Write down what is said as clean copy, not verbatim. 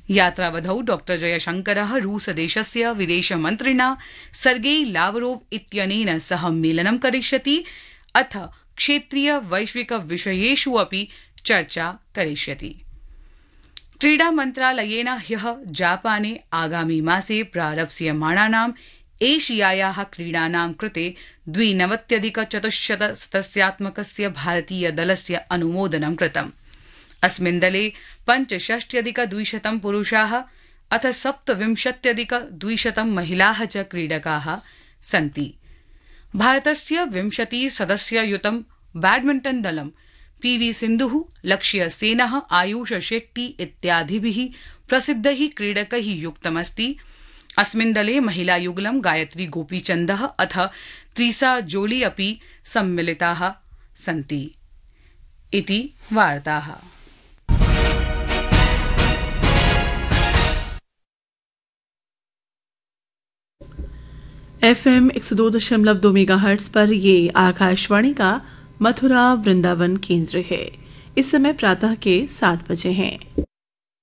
यात्रावधौ डॉ जयशंकरः रूसदेशस्य विदेशमन्त्रिणा Sergei Lavrov इत्यनेन सह मेलनं करिष्यति अथ क्षेत्रीय वैश्विक विषयेषु अपि चर्चा करिष्यति। क्रीडा मन्त्रालयेन ह्यः जापाने आगामि मासे प्रारप्स्यमाणानां एशियायाः क्रीडानां कृते 92,400 सदस्यात्मकस्य भारतीय दलस्य अनुमोदनं कृतम्। अस्मिन् दले 65,200 पुरुषाः अथ 27,200 महिलाः च क्रीडकाः सन्ति। भारतस्य 20 सदस्ययुतं बैडमिण्टन दलं पीवी सिन्धुः, लक्ष्यसेनः, आयुष शेट्टी इत्यादिभिः प्रसिद्धैः क्रीडकैः युक्तमस्ति। अस्मिन् दले महिलायुगलं गायत्री गोपीचन्दः अथ त्रिसा जोली अपि सम्मिलिताः सन्ति। इति वार्ताः। FM 102.2 मेगाहर्ट्ज पर ये आकाशवाणी का मथुरा वृंदावन केंद्र है। इस समय प्रातः के 7 बजे हैं।